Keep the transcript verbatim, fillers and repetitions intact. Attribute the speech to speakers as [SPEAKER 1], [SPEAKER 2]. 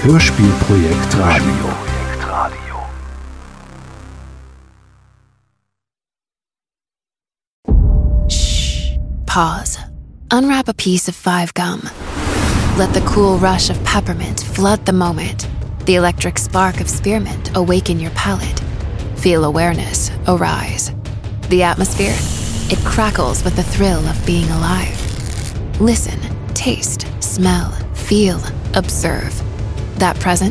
[SPEAKER 1] Hörspielprojekt Radio.
[SPEAKER 2] Shh. Pause. Unwrap a piece of five gum. Let the cool rush of peppermint flood the moment. The electric spark of spearmint awaken your palate. Feel awareness arise. The atmosphere, it crackles with the thrill of being alive. Listen, taste, smell, feel, observe. That present